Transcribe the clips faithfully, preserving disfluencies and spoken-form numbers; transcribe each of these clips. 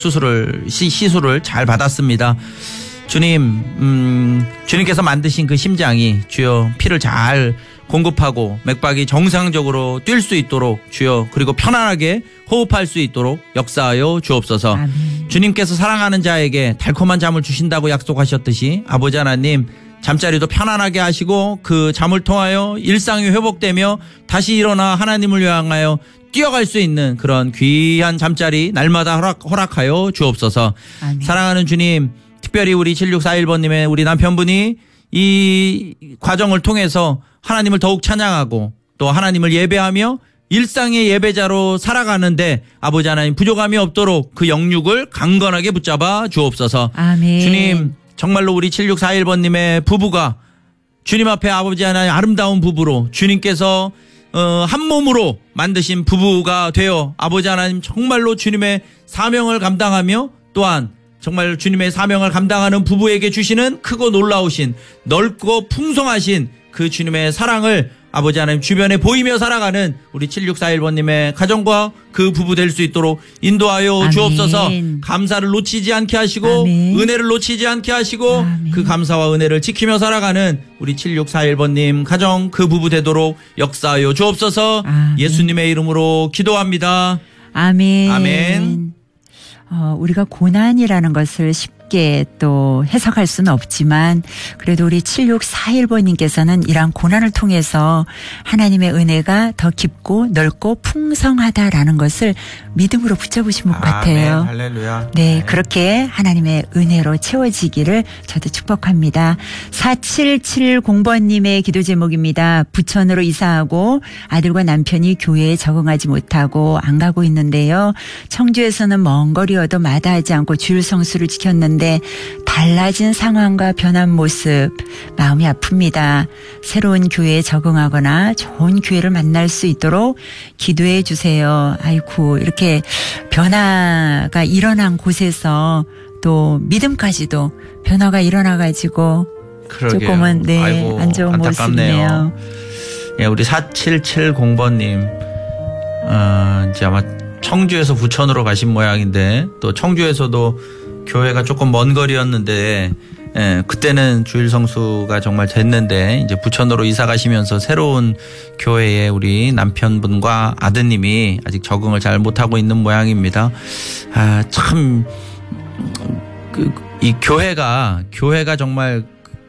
수술을 시, 시술을 잘 받았습니다. 주님, 음, 주님께서 만드신 그 심장이 주여 피를 잘 공급하고 맥박이 정상적으로 뛸 수 있도록 주여, 그리고 편안하게 호흡할 수 있도록 역사하여 주옵소서. 아멘. 주님께서 사랑하는 자에게 달콤한 잠을 주신다고 약속하셨듯이 아버지 하나님, 잠자리도 편안하게 하시고 그 잠을 통하여 일상이 회복되며 다시 일어나 하나님을 향하여 뛰어갈 수 있는 그런 귀한 잠자리 날마다 허락, 허락하여 주옵소서. 아멘. 사랑하는 주님, 특별히 우리 칠육사일 번님의 우리 남편분이 이 과정을 통해서 하나님을 더욱 찬양하고 또 하나님을 예배하며 일상의 예배자로 살아가는데 아버지 하나님 부족함이 없도록 그 영육을 강건하게 붙잡아 주옵소서. 아멘. 주님, 정말로 우리 칠육사일 번님의 부부가 주님 앞에 아버지 하나님 아름다운 부부로 주님께서 어, 한 몸으로 만드신 부부가 되어 아버지 하나님 정말로 주님의 사명을 감당하며 또한 정말 주님의 사명을 감당하는 부부에게 주시는 크고 놀라우신 넓고 풍성하신 그 주님의 사랑을 아버지 하나님 주변에 보이며 살아가는 우리 칠육사일 번님의 가정과 그 부부 될 수 있도록 인도하여 아멘. 주옵소서. 감사를 놓치지 않게 하시고 아멘. 은혜를 놓치지 않게 하시고 아멘. 그 감사와 은혜를 지키며 살아가는 우리 칠육사일 번님 가정 그 부부 되도록 역사하여 주옵소서. 아멘. 예수님의 이름으로 기도합니다. 아멘. 아멘. 어, 우리가 고난이라는 것을 쉽게 또 해석할 수는 없지만 그래도 우리 칠육사일 번님께서는 이러한 고난을 통해서 하나님의 은혜가 더 깊고 넓고 풍성하다라는 것을 믿음으로 붙잡으신 것 같아요. 아멘. 할렐루야. 네, 네, 그렇게 하나님의 은혜로 채워지기를 저도 축복합니다. 사칠칠공 번님의 기도 제목입니다. 부천으로 이사하고 아들과 남편이 교회에 적응하지 못하고 안 가고 있는데요. 청주에서는 먼 거리여도 마다하지 않고 주일 성수를 지켰는데 달라진 상황과 변한 모습 마음이 아픕니다. 새로운 교회에 적응하거나 좋은 교회를 만날 수 있도록 기도해 주세요. 아이고, 이렇게 변화가 일어난 곳에서 또 믿음까지도 변화가 일어나가지고 그러게요. 조금은 네, 아이고, 안 좋은 안타깝네요. 모습이네요. 예, 우리 사칠칠공 번님 어, 이제 아마 청주에서 부천으로 가신 모양인데 또 청주에서도 교회가 조금 먼 거리였는데 예, 그때는 주일 성수가 정말 됐는데 이제 부천으로 이사 가시면서 새로운 교회에 우리 남편분과 아드님이 아직 적응을 잘 못하고 있는 모양입니다. 아, 참 그, 이 교회가 교회가 정말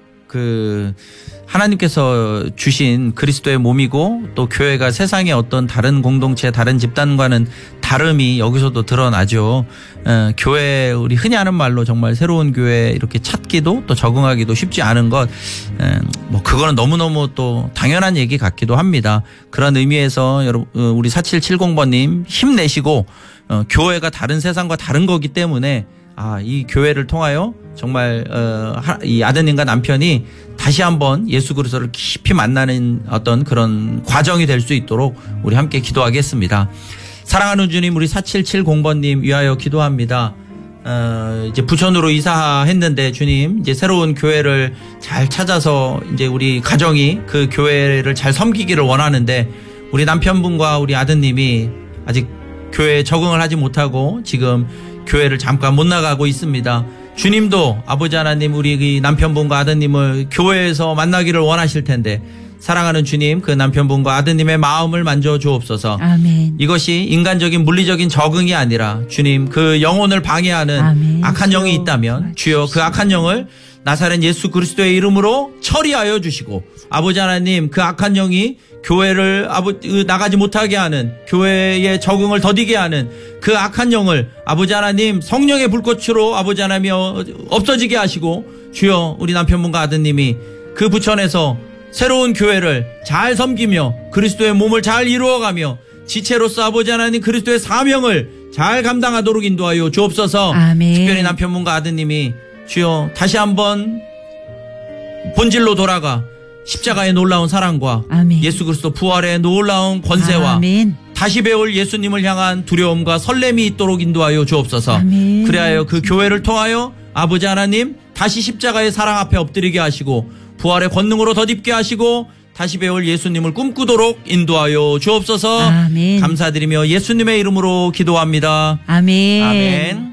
그 하나님께서 주신 그리스도의 몸이고 또 교회가 세상의 어떤 다른 공동체 다른 집단과는 다름이 여기서도 드러나죠. 어, 교회 우리 흔히 하는 말로 정말 새로운 교회 이렇게 찾기도 또 적응하기도 쉽지 않은 것, 에, 뭐 그거는 너무너무 또 당연한 얘기 같기도 합니다. 그런 의미에서 여러분 우리 사칠칠공 번님 힘내시고 어, 교회가 다른 세상과 다른 거기 때문에 아, 이 교회를 통하여 정말 어, 이 아드님과 남편이 다시 한번 예수 그리스도를 깊이 만나는 어떤 그런 과정이 될 수 있도록 우리 함께 기도하겠습니다. 사랑하는 주님, 우리 사칠칠공 번님 위하여 기도합니다. 어, 이제 부천으로 이사했는데 주님, 이제 새로운 교회를 잘 찾아서 이제 우리 가정이 그 교회를 잘 섬기기를 원하는데 우리 남편분과 우리 아드님이 아직 교회에 적응을 하지 못하고 지금 교회를 잠깐 못 나가고 있습니다. 주님도 아버지 하나님 우리 남편분과 아드님을 교회에서 만나기를 원하실 텐데 사랑하는 주님, 그 남편분과 아드님의 마음을 만져 주옵소서. 아멘. 이것이 인간적인 물리적인 적응이 아니라 주님 그 영혼을 방해하는 아멘. 악한 영이 있다면 주여 그 악한 영을 나사렛 예수 그리스도의 이름으로 처리하여 주시고 아버지 하나님 그 악한 영이 교회를 나가지 못하게 하는 교회에 적응을 더디게 하는 그 악한 영을 아버지 하나님 성령의 불꽃으로 아버지 하나님 없어지게 하시고 주여 우리 남편분과 아드님이 그 부천에서 새로운 교회를 잘 섬기며 그리스도의 몸을 잘 이루어가며 지체로서 아버지 하나님 그리스도의 사명을 잘 감당하도록 인도하여 주옵소서. 아멘. 특별히 남편분과 아드님이 주여 다시 한번 본질로 돌아가 십자가의 놀라운 사랑과 아멘. 예수 그리스도 부활의 놀라운 권세와 아멘. 다시 배울 예수님을 향한 두려움과 설렘이 있도록 인도하여 주옵소서. 아멘. 그리하여 그 교회를 통하여 아버지 하나님 다시 십자가의 사랑 앞에 엎드리게 하시고 부활의 권능으로 덧입게 하시고 다시 배울 예수님을 꿈꾸도록 인도하여 주옵소서. 아멘. 감사드리며 예수님의 이름으로 기도합니다. 아멘. 아멘.